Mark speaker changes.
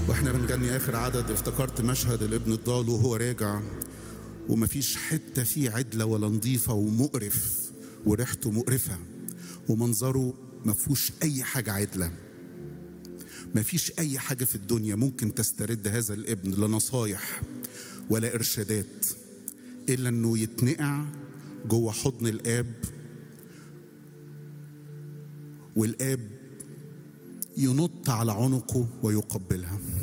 Speaker 1: واحنا بنغني اخر عدد افتكرت مشهد الابن الضال وهو راجع، ومفيش حته فيه عدله ولا نظيفه، ومقرف وريحته مقرفه، ومنظره مفهوش اي حاجه عدله. مفيش اي حاجه في الدنيا ممكن تسترد هذا الابن، لا نصايح ولا ارشادات، الا انه يتنقع جوه حضن الاب، والاب ينط على عنقه ويقبلها.